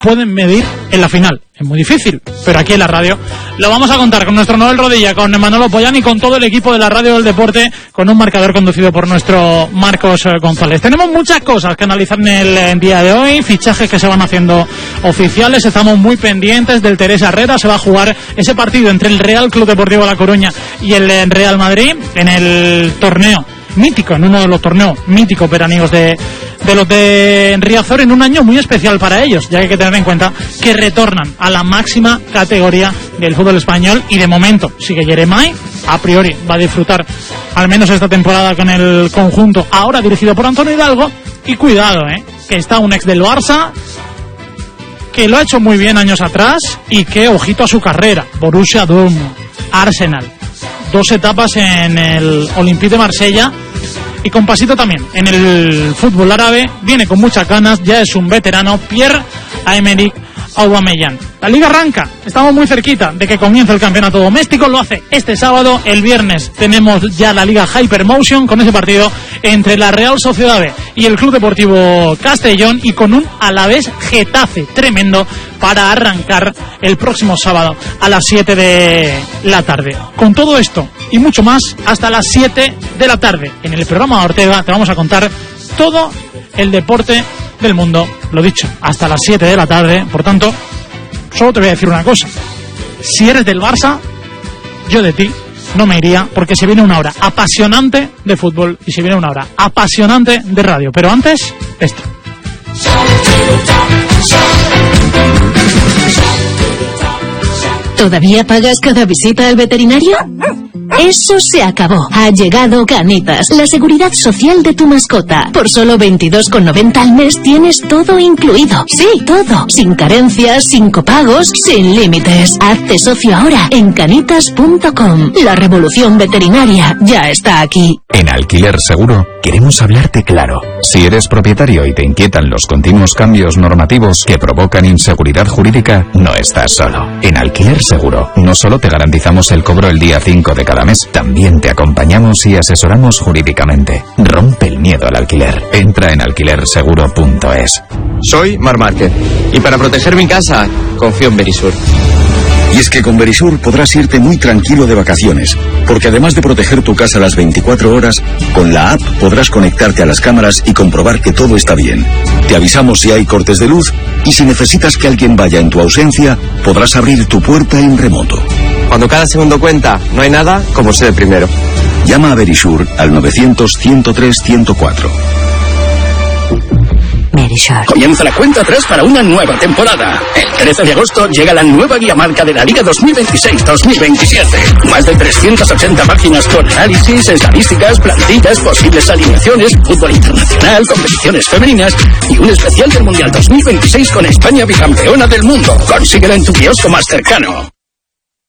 pueden medir en la final. Es muy difícil, pero aquí en la radio lo vamos a contar con nuestro Noel Rodilla, con Manolo Pollán y con todo el equipo de la Radio del Deporte, con un marcador conducido por nuestro Marcos González. Tenemos muchas cosas que analizar en el día de hoy, fichajes que se van haciendo oficiales, estamos muy pendientes del Teresa Herrera. Se va a jugar ese partido entre el Real Club Deportivo La Coruña y el Real Madrid en el torneo mítico, en uno de los torneos míticos veraniegos de los de Riazor, en un año muy especial para ellos, ya que hay que tener en cuenta que retornan a la máxima categoría del fútbol español, y de momento sigue Jeremai, a priori va a disfrutar al menos esta temporada con el conjunto ahora dirigido por Antonio Hidalgo. Y cuidado, que está un ex del Barça que lo ha hecho muy bien años atrás y que, ojito a su carrera, Borussia Dortmund, Arsenal, 2 etapas en el Olympique de Marsella y con pasito también en el fútbol árabe. Viene con muchas ganas, ya es un veterano, Pierre-Emerick Aubameyang. La liga arranca, estamos muy cerquita de que comience el campeonato doméstico, lo hace este sábado. El viernes tenemos ya la liga Hypermotion con ese partido entre la Real Sociedad B y el Club Deportivo Castellón, y con un Alavés Getafe tremendo para arrancar el próximo sábado a las 7 de la tarde. Con todo esto y mucho más, hasta las 7 de la tarde en el programa de Ortega te vamos a contar todo el deporte del mundo, lo dicho, hasta las 7 de la tarde. Por tanto, solo te voy a decir una cosa: si eres del Barça, yo de ti no me iría, porque se viene una hora apasionante de fútbol y se viene una hora apasionante de radio. Pero antes, esto. ¿Todavía pagas cada visita al veterinario? Eso se acabó. Ha llegado Canitas, la seguridad social de tu mascota. Por solo 22,90 al mes tienes todo incluido. Sí, todo. Sin carencias, sin copagos, sin límites. Hazte socio ahora en canitas.com. La revolución veterinaria ya está aquí. En Alquiler Seguro queremos hablarte claro. Si eres propietario y te inquietan los continuos cambios normativos que provocan inseguridad jurídica, no estás solo. En Alquiler Seguro no solo te garantizamos el cobro el día 5 de cada mes, también te acompañamos y asesoramos jurídicamente. Rompe el miedo al alquiler. Entra en alquilerseguro.es. Soy Mar Márquez y para proteger mi casa confío en Verisur. Y es que con Verisur podrás irte muy tranquilo de vacaciones, porque además de proteger tu casa las 24 horas, con la app podrás conectarte a las cámaras y comprobar que todo está bien. Te avisamos si hay cortes de luz, y si necesitas que alguien vaya en tu ausencia, podrás abrir tu puerta en remoto. Cuando cada segundo cuenta, no hay nada como ser el primero. Llama a Verisur al 900-103-104. Verisur. Comienza la cuenta atrás para una nueva temporada. El 13 de agosto llega la nueva guía marca de la Liga 2026-2027. Más de 380 páginas con análisis, estadísticas, plantillas, posibles alineaciones, fútbol internacional, competiciones femeninas y un especial del Mundial 2026 con España bicampeona del mundo. Consíguela en tu kiosco más cercano.